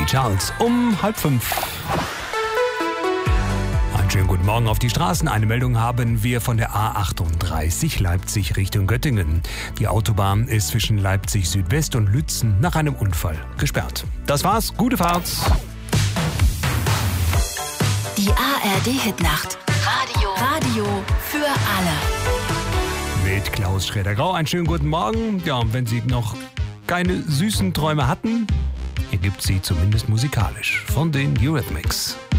Charles um 4:30. Einen schönen guten Morgen auf die Straßen. Eine Meldung haben wir von der A38 Leipzig Richtung Göttingen. Die Autobahn ist zwischen Leipzig Südwest und Lützen nach einem Unfall gesperrt. Das war's, gute Fahrt. Die ARD-Hitnacht. Radio für alle. Mit Klaus Schroeder-Grau. Einen schönen guten Morgen. Ja, und wenn Sie noch keine süßen Träume hatten, hier gibt's sie zumindest musikalisch von den Eurythmics.